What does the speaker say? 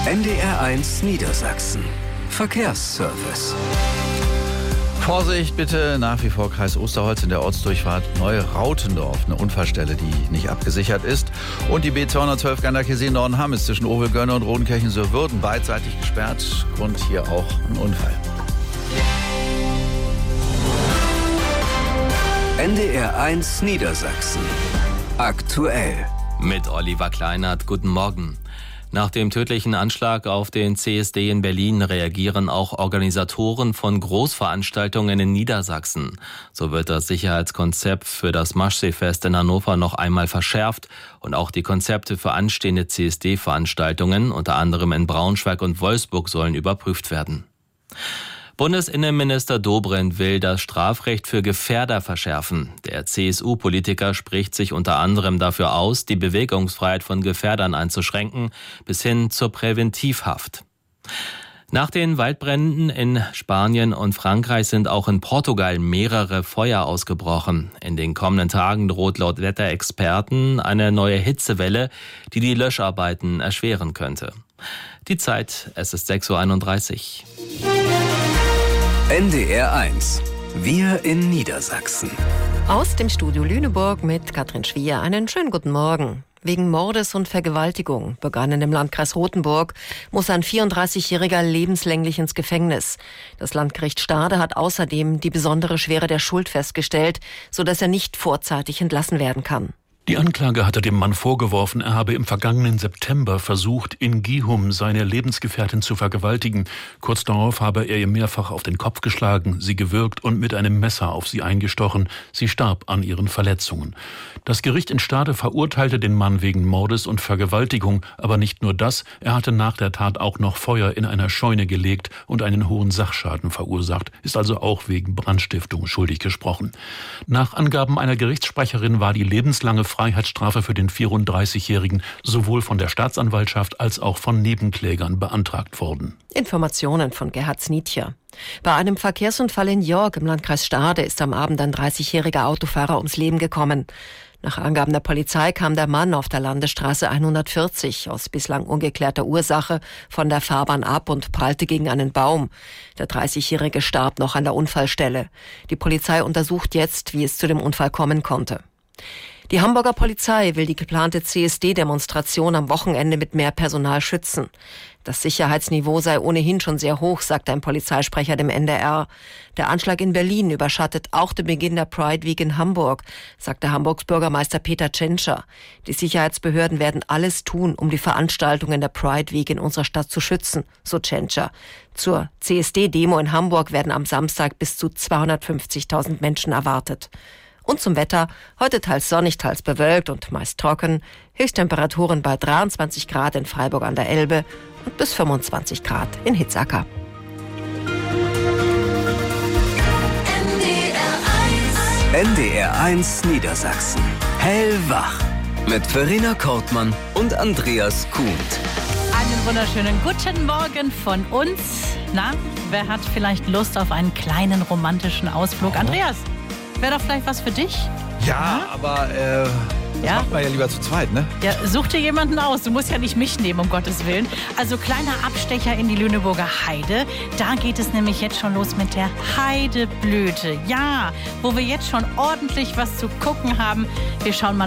NDR1 Niedersachsen. Verkehrsservice. Vorsicht bitte, nach wie vor Kreis Osterholz in der Ortsdurchfahrt Neue-Rautendorf. Eine Unfallstelle, die nicht abgesichert ist. Und die B212 Ganderkesee-Nordenham ist zwischen Ovelgönne und Rodenkirchen-Sörwürden beidseitig gesperrt. Grund hier auch ein Unfall. NDR1 Niedersachsen. Aktuell. Mit Oliver Kleinert. Guten Morgen. Nach dem tödlichen Anschlag auf den CSD in Berlin reagieren auch Organisatoren von Großveranstaltungen in Niedersachsen. So wird das Sicherheitskonzept für das Maschseefest in Hannover noch einmal verschärft und auch die Konzepte für anstehende CSD-Veranstaltungen, unter anderem in Braunschweig und Wolfsburg, sollen überprüft werden. Bundesinnenminister Dobrindt will das Strafrecht für Gefährder verschärfen. Der CSU-Politiker spricht sich unter anderem dafür aus, die Bewegungsfreiheit von Gefährdern einzuschränken, bis hin zur Präventivhaft. Nach den Waldbränden in Spanien und Frankreich sind auch in Portugal mehrere Feuer ausgebrochen. In den kommenden Tagen droht laut Wetterexperten eine neue Hitzewelle, die die Löscharbeiten erschweren könnte. Die Zeit, es ist 6:31 Uhr. NDR1. Wir in Niedersachsen. Aus dem Studio Lüneburg mit Katrin Schwier. Einen schönen guten Morgen. Wegen Mordes und Vergewaltigung, begangen im Landkreis Rothenburg, muss ein 34-Jähriger lebenslänglich ins Gefängnis. Das Landgericht Stade hat außerdem die besondere Schwere der Schuld festgestellt, sodass er nicht vorzeitig entlassen werden kann. Die Anklage hatte dem Mann vorgeworfen, er habe im vergangenen September versucht, in Gihum seine Lebensgefährtin zu vergewaltigen. Kurz darauf habe er ihr mehrfach auf den Kopf geschlagen, sie gewürgt und mit einem Messer auf sie eingestochen. Sie starb an ihren Verletzungen. Das Gericht in Stade verurteilte den Mann wegen Mordes und Vergewaltigung. Aber nicht nur das, er hatte nach der Tat auch noch Feuer in einer Scheune gelegt und einen hohen Sachschaden verursacht, ist also auch wegen Brandstiftung schuldig gesprochen. Nach Angaben einer Gerichtssprecherin war die lebenslange Freiheitsstrafe für den 34-Jährigen sowohl von der Staatsanwaltschaft als auch von Nebenklägern beantragt worden. Informationen von Gerhard Snietjer. Bei einem Verkehrsunfall in Jork im Landkreis Stade ist am Abend ein 30-jähriger Autofahrer ums Leben gekommen. Nach Angaben der Polizei kam der Mann auf der Landesstraße 140 aus bislang ungeklärter Ursache von der Fahrbahn ab und prallte gegen einen Baum. Der 30-jährige starb noch an der Unfallstelle. Die Polizei untersucht jetzt, wie es zu dem Unfall kommen konnte. Die Hamburger Polizei will die geplante CSD-Demonstration am Wochenende mit mehr Personal schützen. Das Sicherheitsniveau sei ohnehin schon sehr hoch, sagt ein Polizeisprecher dem NDR. Der Anschlag in Berlin überschattet auch den Beginn der Pride Week in Hamburg, sagte Hamburgs Bürgermeister Peter Tschentscher. Die Sicherheitsbehörden werden alles tun, um die Veranstaltungen der Pride Week in unserer Stadt zu schützen, so Tschentscher. Zur CSD-Demo in Hamburg werden am Samstag bis zu 250.000 Menschen erwartet. Und zum Wetter, heute teils sonnig, teils bewölkt und meist trocken. Höchsttemperaturen bei 23 Grad in Freiburg an der Elbe und bis 25 Grad in Hitzacker. NDR1 Niedersachsen. Hellwach. Mit Verena Kortmann und Andreas Kuhnt. Einen wunderschönen guten Morgen von uns. Na, wer hat vielleicht Lust auf einen kleinen romantischen Ausflug? Andreas, wäre doch vielleicht was für dich? Ja, aber das macht man ja lieber zu zweit, ne? Ja, such dir jemanden aus. Du musst ja nicht mich nehmen, um Gottes Willen. Also kleiner Abstecher in die Lüneburger Heide. Da geht es nämlich jetzt schon los mit der Heideblüte. Ja, wo wir jetzt schon ordentlich was zu gucken haben. Wir schauen mal